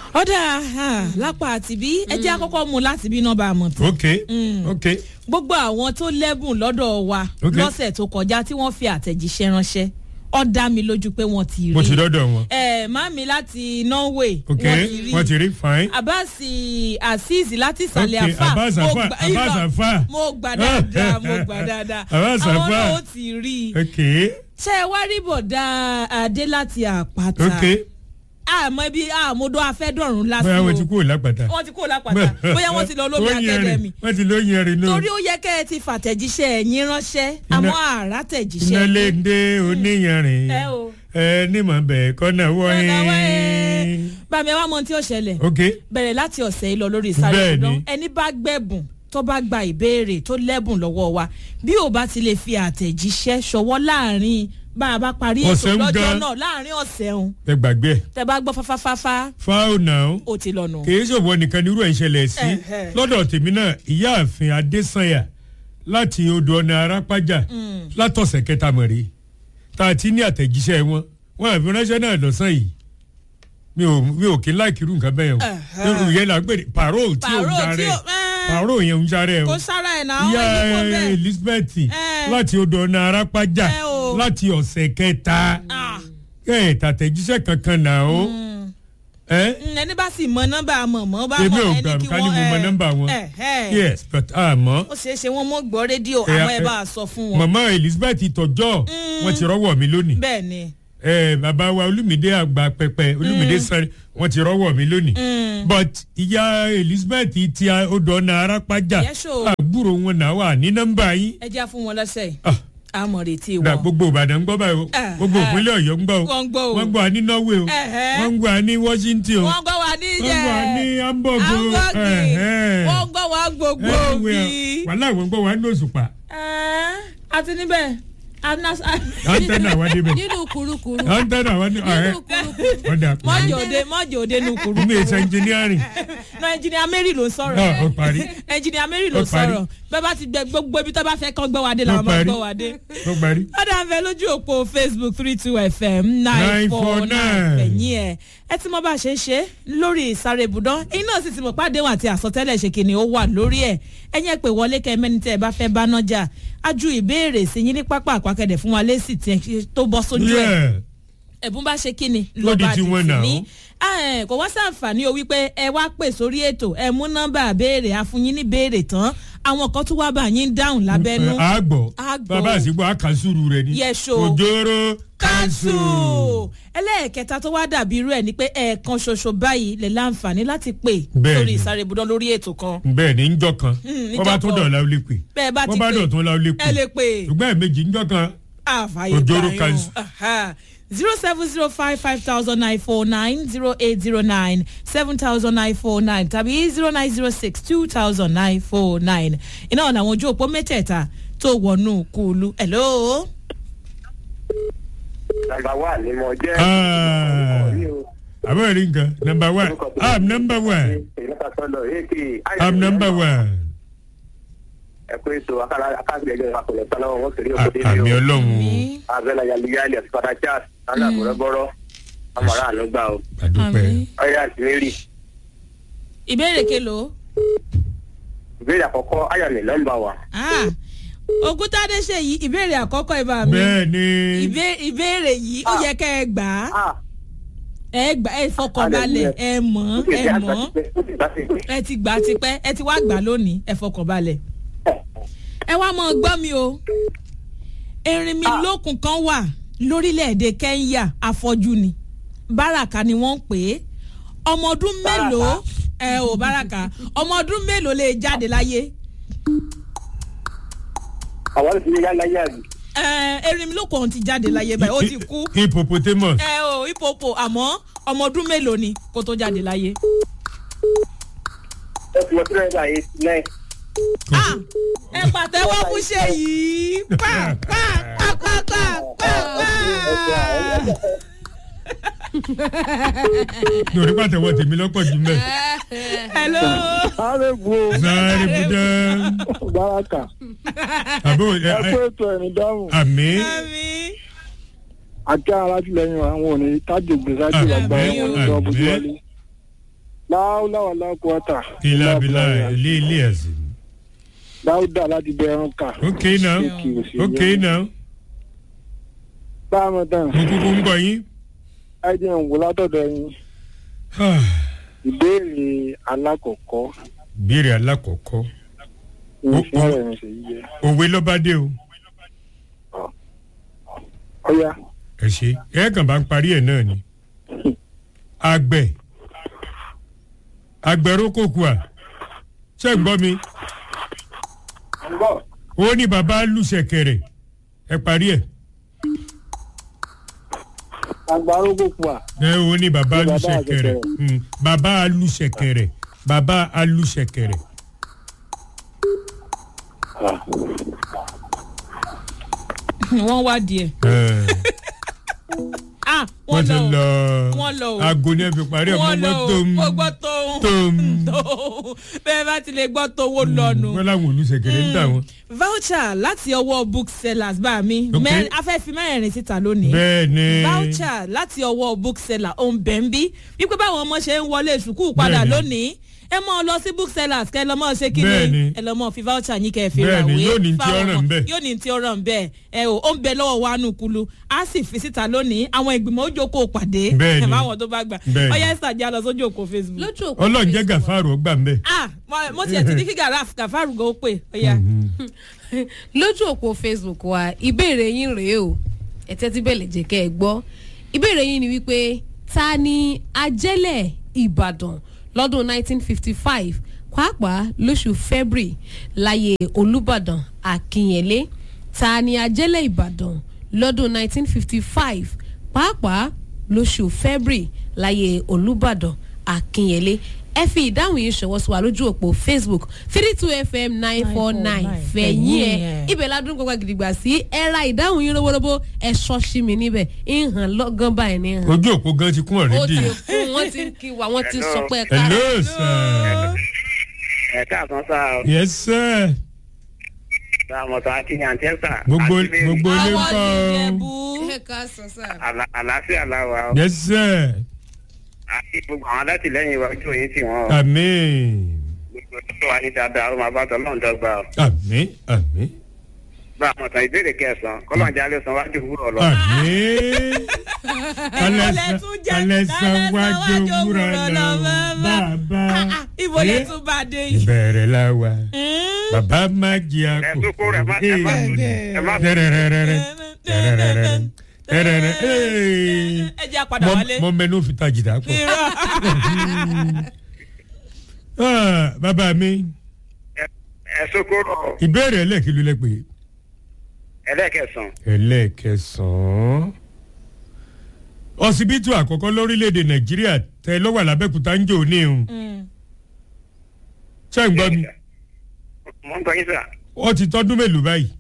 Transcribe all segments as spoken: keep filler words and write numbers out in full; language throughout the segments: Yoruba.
ọ̀dà lápá àti bí ẹ jẹ́ àkọ́kọ́ mú láti bí nọ́mbà àmọ̀ tó. ok ok. gbogbo àwọn tó lẹ́bùn lọ́dọ̀ wa lọ́sẹ̀ tó kọjá tí wọ́n fi àtẹ̀jíṣẹ́ ránṣẹ́ ó dá mi lójú pé wọ́n ti rí. mo ti dọ́dọ̀ wọn. ẹ mami láti Norway. ok wọ́n ti rí fine. Abasi Azeez láti ìsàlẹ̀ ok àfà. Abbas Afa Abbas Afa. mo gbà dáadáa mo gbà dáadáa. Abbas Afa. àwọn náà ó ti rí. ok. ṣé ẹ wá rí bọ̀dá Adé láti Àpáta. ok. àmọ́ ibi àmọ́dọ́ afẹ́dọ̀rùn lásìkò. bóyá wọ́n ti kúrò lápáta. wọ́n ti kúrò lápáta bóyá wọ́n ti lọ lómi akademi. wọ́n ti lóyún ẹ̀rín náà. torí ó yẹ kẹ́ ẹ ti fàtẹ̀jíṣẹ́ ẹ̀yìn ránṣẹ́ àmọ́ àrà tẹ̀jíṣẹ́. iná lè dé oníyanrìn ẹ o. ẹ ní mọ̀ bẹ́ẹ̀ kọ́nà wọ́nyí. bàmí ẹ wá mọ tí ó ṣẹlẹ̀. ok. bẹ̀rẹ̀ láti ọ̀sẹ̀ yìí lọ lórí Sáré Bẹ́ẹ̀ni. Ibùdó ẹni bá gbẹ̀bùn tó bá gba ìbéèrè tó lẹ́bùn lọ́wọ́ wa bí ò bá ti lè fi àtẹ̀jíṣẹ́ ṣọwọ́ láàrin bá a bá parí ètò Ọ̀sẹ̀ ń lọ́jọ́ gan. náà láàrin ọ̀sẹ̀ òun ẹ gbàgbé ẹ. tẹ bá gbọ́ fáfáfáfá fáwọn náà. ó ti lọ́nu. kìí ṣòwò nìkan nírú ẹ̀ ń ṣẹlẹ̀ sí Ẹ̀hẹ̀. lọ́dọ̀ tèmi náà ìyáàfin Adésànyà láti odò ọ̀nà Arápájà látọ̀sẹ̀ kẹta mọ̀rí tá a ti ní àtẹ̀jíṣẹ́ wọn wọn àfi ránṣẹ́ náà lọ́sàn yìí mi ò mi ò kí n láì kírun nǹkan bẹ́ẹ̀ o irú yẹn là ń pè ní parole tí ò ń jarẹ parole yẹn ń jarẹ o kò sára ẹ̀ náà ìyá ó ní kó bẹ́ẹ̀. Elizabeth Eh. láti odò ọ̀nà Arápájà Eh o. láti ọ̀sẹ̀ kẹta Ah. ẹ̀ tàtẹ̀jíṣẹ́ kankan náà o. ẹ̀ Mm, ẹni bá sì mọ nọ́mbà mọ̀mọ́ bá èmi mọ̀ ò ẹni gbà kí ká ní wọ́n mo mọ nọ́mbà wọn. ẹ̀ yes but àmọ́ ó ṣeé ṣe wọ́n mọ̀ gbọ́ rédíò Eh, àwọn ẹ̀ eh, bá a sọ fún wọn. mama Elizabeth tọjọ́ wọ́n ti rọ́wọ́ mi lónìí. bẹ́ẹ̀ ni. ẹ bàbá wa Olúmídé àgbà pẹpẹ Olúmídé sáré wọ́n ti rọ́wọ́ mi lónìí. but ìyá Elizabeth ti odò ọ̀nà Arápájà Yes, o. àbúrò wọn náà wà ní nọ́mbà yín. ẹ já fún wọn lọ́sẹ̀ yìí Ah. àmọ̀ retí gba wọn. gbogbo Ìbàdàn ń gbọ́ báyìí o Ah, gbogbo ah. ìpínlẹ̀ Ọ̀yọ́ ń gbọ́ o Wọ́n ń gbọ́ o. wọ́n ń gbọ́ wa ní Norway o Ẹ̀hẹ́. wọ́n ń gbọ́ wa ní Washington o wọ́n gbọ́ wa ní wọ́n jẹ́ ń gbọ́ wa ní Hamburg o Hamburg. ẹ̀hẹ́. wọ́n gbọ́ wa gbogbo Everywhere. bí. wàhálà àwọn ń gbọ́ wa ní Òṣùpá àti níbẹ̀ antenna wa débẹ̀ nínú kurukuru antenna wa ní ọ̀rẹ́ nínú kurukuru ọ̀dà kùn. mọ́jọ́dé mọ́jọ́dé nu kuru. mi ìṣe engineering. no engineer Mary ló ń sọ̀rọ̀. náà ó parí engineer Mary ló Ó parí. sọ̀rọ̀ bẹ́ẹ̀ bá ti gbẹ gbogbo ibi tó bá fẹ́ kán gbọ́ wa dé Ó làwọn máa parí. gbọ́ wa dé. ó parí. ọ̀dà ń bẹ lójú òpó Facebook three two F M nine four nine ẹ̀yìn ẹ̀ ẹ ti mọ bá a ṣe ń ṣe lórí Sáré Ibùdó ẹ̀yin náà sì ti mọ̀ pàdé wọn àti àsọtẹ́lẹ̀ ṣe kìíní ó wà lórí ẹ̀ ẹ̀yin ẹ̀ pé wọlé kẹ́ mẹ́ni tẹ́ ẹ bá fẹ́ bá nájà á ju ìbéèrè sí yín ní pápá àpákẹ́dẹ̀ fún wa lésì tí ẹ tó bọ́ sójú ẹ̀ Yeah. ẹ̀bùn bá ṣe kíni Ló di tiwọn náà. ní kò wá sàǹfààní o wípé ẹ wá pè sórí ètò ẹ mú nọ́mbà béèrè àfúnyín ní béèrè tán àwọn kan tún wá bá yín dáhùn lábẹ́nú. a gbọ́ A gbọ́. bàbá àsìkò àkànṣúrù rẹ ni Yes, o. òjòrò kanṣu kanṣu. ẹlẹ́ẹ̀kẹta tó wá dàbí irú ẹ̀ ni pé ẹ̀ẹ̀kan ṣoṣo báyìí lè láǹfààní láti pè Bẹ́ẹ̀ni. sórí Sáré Ibùdó lórí ètò kan. bẹ́ẹ̀ ni njọ́ kan Mm, wọ́n bá níjọ́ tún kan. dọ̀la ó lè pè bẹ́ẹ̀ bá ti wọ́n bá pè dọ̀tún la ó lè ẹ lè pè pè ṣùgbọ́n ẹ̀ẹ̀mejì njọ́ kan àfààyè Òjòrò gbà kanṣu. yín zero seven zero five five thousand nine four nine zero eight zero nine seven thousand nine four nine tàbí zero nine zero six two thousand nine four nine iná ọ̀nà àwọn ojú òpó mẹ́tẹ̀ẹ̀ta tó wọnú kúlú. hello. Number one ni mo jẹ́. àbẹ̀rẹ̀ rí nǹkan number one I'm number one I'm number one. ẹ pé ètò akáàbí ẹjọ́ ìpàkọ̀lẹ̀ tán lọ́wọ́ wọn kiri òkúté àmì Ọlọ́run Àmín. abẹ́lẹ̀ yaliyali àtúpadà charles nánà àbúrẹ́bọ́rọ́ amọ̀ràn ànúgbà o àdúpẹ́. Àmín. ọ̀yà àti mary ìbéèrè kelo. ìbéèrè àkọ́kọ́ ayàmì nọ́mbà wa. ah Ògúntádé ṣe yìí ìbéèrè àkọ́kọ́ ibà mi bẹ́ẹ̀ ni Ìbé- ìbéèrè yìí ó yẹ kẹ́ ẹ gbà á ah ẹ gbà ẹ fọkànbalẹ̀ ẹ mọ̀ ẹ mọ̀ ẹ ti gbà tipẹ́ ẹ ti wá gbà lónìí ẹ fọkànbalẹ̀. ẹ wá mọ gbọ́ mi o erinmi lókun kan wà lórílẹ̀‐èdè Kenya afọ́jú ni Báràkà ni wọ́n ń pè é ọmọ ọdún mélòó ẹ ò Báràkà ọmọ ọdún mélòó lè jáde láyé. àwọn ti ní yálà yàrá. ẹ erinmi lókun ti jáde láyé báyìí ó ti kú hippopotamus. ẹ ò ìpòpò àmọ́ ọmọ ọdún mélòó ni kó tó jáde láyé. ẹ fi ọtí rẹ̀ báyìí sílẹ̀. Ah, ẹ pàtẹ́wọ́ fún ṣe yìí pa pa pa pa pa pa pa. lórí pàtẹ́wọ́ tèmi lọ́pọ̀ jù mẹ́. hello. Sáré bu o. Sáré Ibùdó. Báràkà. àbò ẹ kó ètò ẹ̀rín dáhùn. àmì Àmín. àti alátìlẹyìn àwọn òní tájò gbèsàjò lágbára Àmín, wọn ní ọbùdó àmín. wálé. láwùláwà lákòótà. bílábílá ilé ilé ẹ̀sìn. dáúdà láti bẹ ẹran kà. ok now ok now. bá a mọ̀ tán. mo kúkú ń bọ̀ yín. ẹ jẹ́ ń wò látọ̀dọ̀ yín. ìbéèrè alákọ̀ọ́kọ́. ìbéèrè alákọ̀ọ́kọ́. ìfẹ́ rẹ̀ ń ṣe yíyẹ. òwe ló bá dé o. ọ̀ya. ẹ ṣe ẹ kàn bá ń parí ẹ̀ náà ni. àgbẹ̀ àgbẹ̀rókòkù à ṣé ń gbọ́ mi. ó ní bàbá lùṣẹ̀kẹ̀rẹ̀ ẹ parí ẹ̀. àgbàrókòkù à. ẹ ó ní bàbá lùṣẹ̀kẹ̀rẹ̀ bàbá lùṣẹ̀kẹ̀rẹ̀ bàbá alùṣẹ̀kẹ̀rẹ̀. wọ́n wá díẹ̀. ah wọ́n ti lọ wọ́n lọ o aago ní ẹ fi parí ẹ̀ mọ́ gbọ́ tóun gbọ́ tóun bẹ́ẹ̀ bá ti lè gbọ́ tówó lọ́nu. wọ́n láwọn olùṣèkèrè ń dà wọ́n. voucher láti ọwọ́ booksellers bá mi afẹ́fí mẹ́rin síta lónìí. bẹ́ẹ̀ni voucher láti ọwọ́ bookseller òun bẹ̀ ń bí wípé báwọn ọmọ ṣe ń wọlé sùkúù padà lónìí ẹ mọ lọ sí booksellers kẹ lọ mọ ṣe kí ni ẹ lọ mọ fi voucher yín kẹ fi ra wé yóò ní tí ó ràn bẹ́ẹ̀ yóò ní tí ó ràn bẹ́ẹ̀ ẹ o ó ń bẹ lọ́wọ́ wa nùkúlu á sì fi síta lónìí àwọn ìgbìmọ̀ ó jókòó pàdé ẹ bá wọn tó bá gbà ọyá ẹsà jẹ́ àlọ́ sójú òkò Facebook. ọlọ́run jẹ́ gàfárù ó gbà ń bẹ̀. ah mo tiẹ̀ ti ní kí gàfárù gan ó pè ọyá. lójú òpó Facebook wa ìbéèrè yín rèé o ẹ̀tẹ́ tí bẹ́ẹ̀ lè jẹ́ kẹ́ ẹ gbọ́ ìbéèrè yín ni wípé ta ni ajẹ́lẹ̀ Ìbàdàn lọ́dún nineteen fifty-five pàápàá lóṣù February láyé Olúbàdàn Akínyẹlé ta ni ajẹ́lẹ̀ Ìbàdàn lọ́dún nineteen fifty-five pàápàá lóṣù February láyé Olúbàdàn Akínyẹlé ẹ fi ìdáhùn yìí ṣọwọ́ sí wa lójú òpó Facebook three two F M nine four nine fẹ̀yìn ẹ̀ ibẹ̀ ládùn gbogbo gidigba sí ẹ ra ìdáhùn yìí roborobo ẹ ṣọ́ọ̀ṣì mi níbẹ̀ ìhàn lọ́gán báyìí ní hàn. ojú òpó gan ti kún ọ̀rẹ́dì. ó ti kún wọ́n ti kí wa wọ́n ti sọ pé ká. hello sir. ẹ káàsán sá o. yes sir. sàmọ̀tò akínyàn tẹ́ sà. gbogbo gbogbo ilé ń kọ́ ẹ káàsán sá. àlàáfíà làwà o. yes sir. àti gbogbo àwọn alátìlẹyìn wa ojú òyìn tì wọ́n. àmín. gbogbo tó wà ní dáadáa ó máa bá tọ́lọ́ ń dọ́gba o. àmín àmín. bá a mọ̀ tán ìbéèrè kẹsàn-án kọ́lọ́njà lè san wájú wúrọ̀ lọ. àmín. kálẹ̀ san wájú wúrọ̀ lọ bàbá. ibo lè tún bá a dé yìí. ìbẹ̀rẹ̀ la wa bàbá má jẹ́ àpò. ẹ tó kó rẹ̀ má ẹ má ẹ má. tẹ́rẹ̀rẹ̀rẹ̀ tẹ́rẹ̀rẹ̀rẹ̀ tẹ́rẹ̀rẹ̀ ẹ jẹ́ àpàdà wálé. mọ mẹ́nu fi ta jìdá pọ̀. bàbá mi. ẹ sokoro. ìbéèrè ẹlẹ́ẹ̀kí ló lẹ́ pé. ẹlẹ́ẹ̀kẹsàn. ẹlẹ́ẹ̀kẹsàn. ọsibítù àkọ́kọ́ lórílẹ̀‐èdè Nàìjíríà tẹ lọ́wọ́ làbẹ́kúta ń jò ní o. ṣé ń gbọ́ mi. mo ń gbọ́ yín sà. ó ti tọ́dún mélòó báyìí.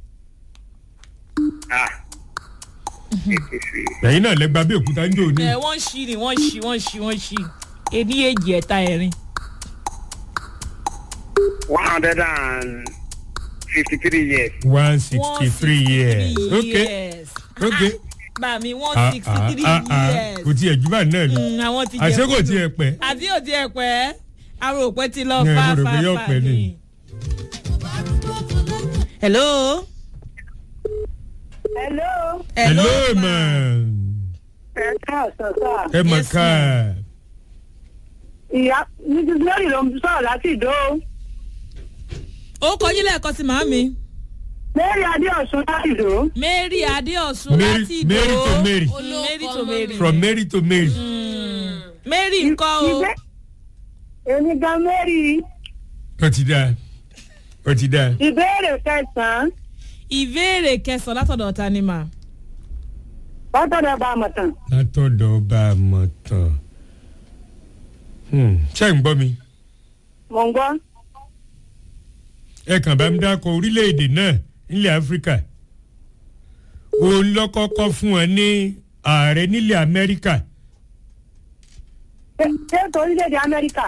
lẹ́yìn náà lẹ́gbàá bí òkúta ń jò ní. ẹ wọ́n ṣí ni wọ́n ṣí wọ́n ṣí wọ́n ṣí ení èjì ẹ̀ta ẹ̀rin. one hundred and fifty-three years. one sixty-three years. okay okay. bá mi one sixty-three years. kò tiẹ̀ jù bá náà lọ. àwọn ti jẹ àṣé kò tiẹ̀ pẹ́. àti ò tiẹ̀ pẹ́ àwọn òpẹ́ ti lọ fà fà fà ní. hello. hello. hello ma. ẹ káàsán sá. ẹ mà ká. ìyá nítorí lórí ló ń sọ̀rọ̀ láti ìdó. ó kọjú lẹ́ẹ̀kan sí màámi. Mary Adéọ̀sùn láti ìdó. Mary Adéọ̀sùn láti ìdó. Mary to Mary. Mary to Mary. from Mary to Mary. Mary ńkọ́ o. èmi gan Mary. ó ti dáa ó ti dáa. ìbéèrè kẹsàn-án. ìbéèrè kẹsàn-án látọ̀dọ̀ ta ni mà. látọ̀dọ̀ bá a mọ̀ tán. látọ̀dọ̀ bá a mọ̀ tán. ṣé ń gbọ́ mi. mo ń gbọ́. ẹ kàn bá mi dákọ̀ orílẹ̀-èdè náà nílẹ̀ Áfíríkà. òun ló kọ́kọ́ fún wọn ní ààrẹ nílẹ̀ Amẹ́ríkà. ṣé ètò orílẹ̀-èdè Amẹ́ríkà.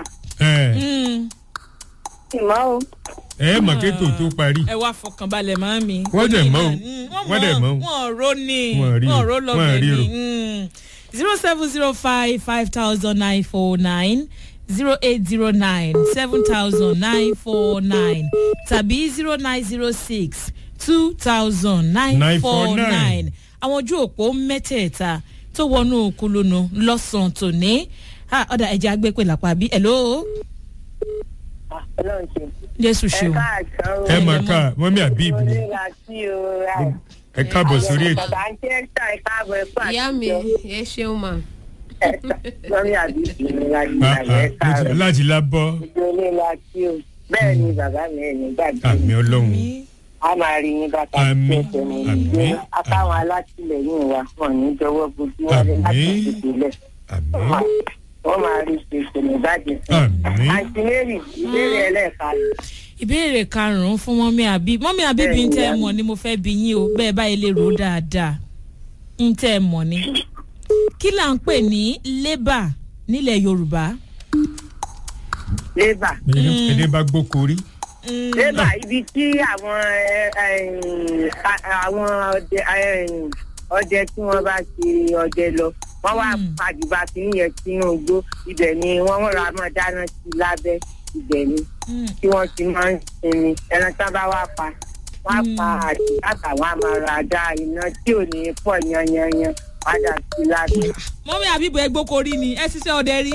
ìmọ̀ o. ẹ mọ̀ kéètò tó parí. ẹ wá fọkànbalẹ̀ màámi. wọ́n dẹ̀ mọ́ o wọ́n dẹ̀ mọ́ o. wọ́n ró ní wọ́n ró lọ́bẹ̀ ní. zero seven zero five five thousand nine four nine zero eight zero nine seven thousand nine four nine tàbí zero nine zero six two thousand nine four nine àwọn ojú òpó mẹ́tẹ̀ẹ̀ta tó wọnú kulunu lọ́sàn-án tòní ọ̀dà ẹ̀jẹ̀ agbẹ́pẹ̀ làpá bí hello. Jésù ṣeun. ẹ mà ká mọ́mí Habib ni ẹ káàbọ̀ sórí ètò. ìyá mi ẹ ṣeun mà. lórí àbíkí ni láti láti láti lábọ́. ìjọlé la kí o bẹ́ẹ̀ ni bàbá mi ẹ̀ nígbàgbé àmì ọlọ́run. a máa rí yín bàtà Àmín, ẹsẹ̀ mi àmín, ìgbé akáwọn alátìlẹyìn wa wọn ní jọ̀wọ́ gbójú wọlé láti Àmín. ìpìlẹ̀ àmì wọn máa rí ṣèṣe nígbàgbé fún àmì. àǹtí mary ìbéèrè ẹlẹ́ẹ̀ka ìbéèrè karùn-ún fún mọ́mí Habib mọ́mí Habib ń tẹ́ ẹ mọ̀ ni mo fẹ́ bi yín o bẹ́ẹ̀ báyìí lè rò ó dáadáa ń tẹ́ ẹ mọ̀ ni kí là ń pè ní labour nílẹ̀ Yorùbá. lébà ẹni bá gbóko rí. lébà ibi tí àwọn àwọn ọdẹ ọdẹ tí wọ́n bá ṣe ọdẹ lọ wọ́n wá pàdùbà kìíní yẹn sínú igbó ibẹ̀ ni wọ́n rà mọ́ dáná sí lábẹ́ ibẹ̀ ni tí wọ́n ti máa ń sinmi ẹran tí wọ́n bá wá pa wọ́n á pa àti látàwọn àmàrà dá iná tí ò ní pọ̀ yanyanyan padà sí lábẹ́. mọ́mí Habib ẹ gbóko rí ni ẹ ṣiṣẹ́ ọdẹ rí.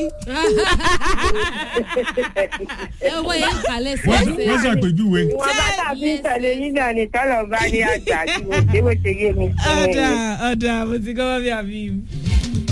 ẹ wọ yẹn kàlẹ́ sí wọ́n ẹsẹ̀. wọ́n ṣàpèjúwe. ìwọ̀n bá tàbí ìtẹ̀lé yín náà ni tọ́lọ̀ bá ní àgbà tí mo ṣe bó ṣe yé mi. ọ̀dà ọ̀dà mo ti gbọ́ mọ́mí Habib.